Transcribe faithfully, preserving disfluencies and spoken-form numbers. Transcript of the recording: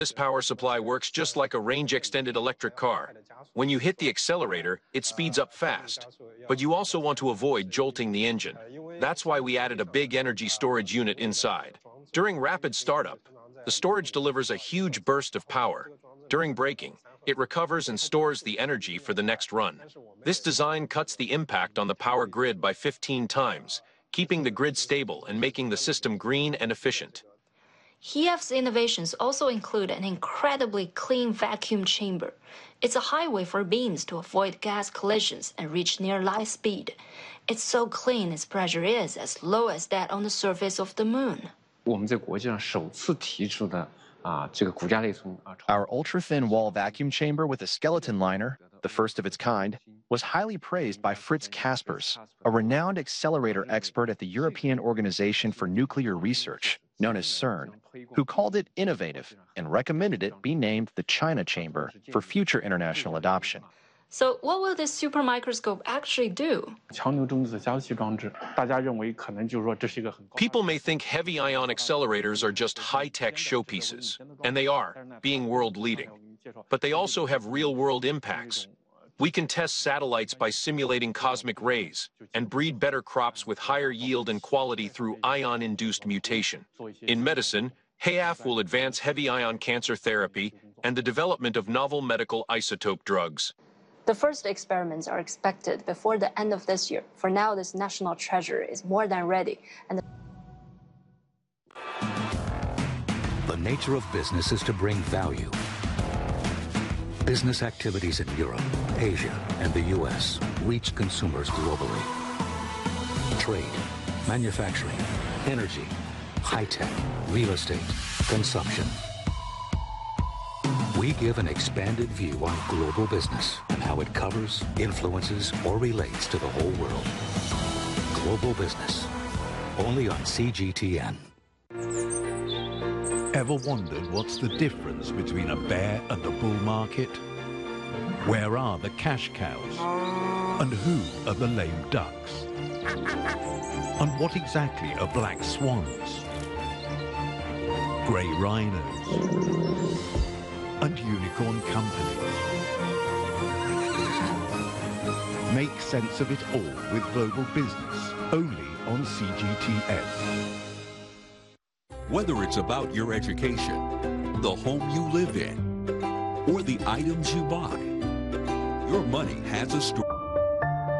This power supply works just like a range-extended electric car. When you hit the accelerator, it speeds up fast. But you also want to avoid jolting the engine. That's why we added a big energy storage unit inside. During rapid startup, the storage delivers a huge burst of power. During braking, it recovers and stores the energy for the next run. This design cuts the impact on the power grid by fifteen times, keeping the grid stable and making the system green and efficient. H I F's innovations also include an incredibly clean vacuum chamber. It's a highway for beams to avoid gas collisions and reach near light speed. It's so clean its pressure is as low as that on the surface of the moon. Our ultra-thin wall vacuum chamber with a skeleton liner, the first of its kind, was highly praised by Fritz Kaspers, a renowned accelerator expert at the European Organization for Nuclear Research, known as CERN, who called it innovative and recommended it be named the China Chamber for future international adoption. So what will this super microscope actually do? People may think heavy ion accelerators are just high-tech showpieces, and they are, being world-leading. But they also have real-world impacts. We can test satellites by simulating cosmic rays and breed better crops with higher yield and quality through ion-induced mutation. In medicine, H I F will advance heavy ion cancer therapy and the development of novel medical isotope drugs. The first experiments are expected before the end of this year. For now, this national treasure is more than ready. And the The nature of business is to bring value. Business activities in Europe, Asia, and the U S reach consumers globally. Trade, manufacturing, energy, high-tech, real estate, consumption. We give an expanded view on global business and how it covers, influences, or relates to the whole world. Global business, only on C G T N. Ever wondered what's the difference between a bear and a bull market? Where are the cash cows? And who are the lame ducks? And what exactly are black swans? Grey rhinos? And unicorn companies? Make sense of it all with global business, only on C G T N. Whether it's about your education, the home you live in, or the items you buy, your money has a story.